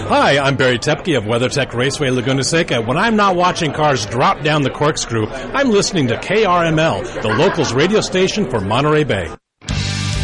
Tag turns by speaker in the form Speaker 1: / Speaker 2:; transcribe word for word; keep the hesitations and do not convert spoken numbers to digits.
Speaker 1: Hi, I'm Barry Tepke of WeatherTech Raceway Laguna Seca. When I'm not watching cars drop down the corkscrew, I'm listening to K R M L, the locals radio station for Monterey Bay.